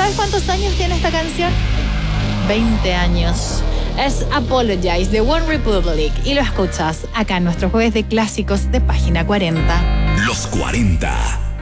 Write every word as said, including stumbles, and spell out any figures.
¿Sabes cuántos años tiene esta canción? veinte años. Es Apologize de One Republic y lo escuchas acá en nuestro jueves de clásicos de Página cuarenta. Los cuarenta.